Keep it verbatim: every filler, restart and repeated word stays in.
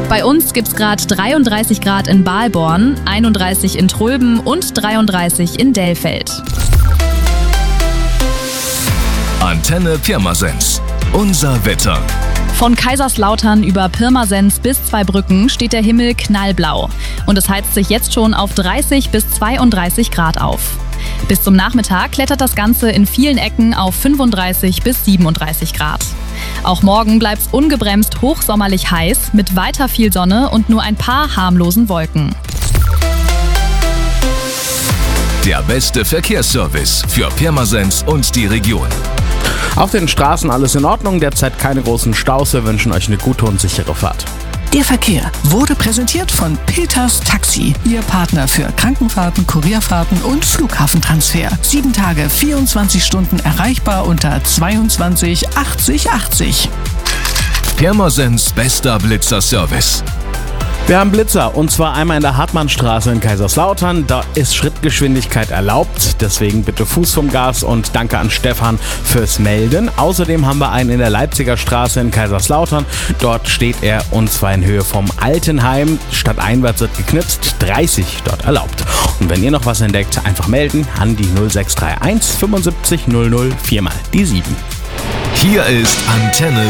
Bei uns gibt's gerade dreiunddreißig Grad in Balborn, einunddreißig in Tröben und dreiunddreißig in Dellfeld. Antenne Pirmasens. Unser Wetter. Von Kaiserslautern über Pirmasens bis Zweibrücken steht der Himmel knallblau. Und es heizt sich jetzt schon auf dreißig bis zweiunddreißig Grad auf. Bis zum Nachmittag klettert das Ganze in vielen Ecken auf fünfunddreißig bis siebenunddreißig Grad. Auch morgen bleibt's ungebremst hochsommerlich heiß mit weiter viel Sonne und nur ein paar harmlosen Wolken. Der beste Verkehrsservice für Pirmasens und die Region. Auf den Straßen alles in Ordnung, derzeit keine großen Staus. Wir wünschen euch eine gute und sichere Fahrt. Der Verkehr wurde präsentiert von Peters Taxi, Ihr Partner für Krankenfahrten, Kurierfahrten und Flughafentransfer. Sieben Tage, vierundzwanzig Stunden erreichbar unter zweiundzwanzig achtzig achtzig. Pirmasens bester Blitzer-Service. Wir haben Blitzer und zwar einmal in der Hartmannstraße in Kaiserslautern. Da ist Schrittgeschwindigkeit erlaubt, deswegen bitte Fuß vom Gas und danke an Stefan fürs Melden. Außerdem haben wir einen in der Leipziger Straße in Kaiserslautern. Dort steht er und zwar in Höhe vom Altenheim. Stadteinwärts wird geknipst, dreißig dort erlaubt. Und wenn ihr noch was entdeckt, einfach melden an die null sechs drei eins fünfundsiebzig null null vier mal die sieben. Hier ist Antenne